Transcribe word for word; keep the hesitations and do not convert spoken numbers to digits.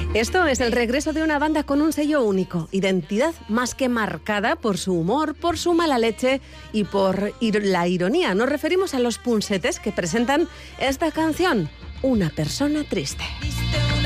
Esto es el regreso de una banda con un sello único, identidad más que marcada por su humor, por su mala leche y por ir- la ironía. Nos referimos a los Punsetes, que presentan esta canción, Una persona triste. Viste